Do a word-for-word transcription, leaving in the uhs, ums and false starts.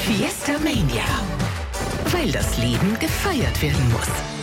Fiesta Mania. Weil das Leben gefeiert werden muss.